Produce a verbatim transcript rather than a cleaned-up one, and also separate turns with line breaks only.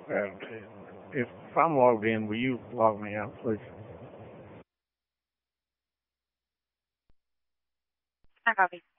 Uh, if I'm logged in, will you log me out, please?
I copy.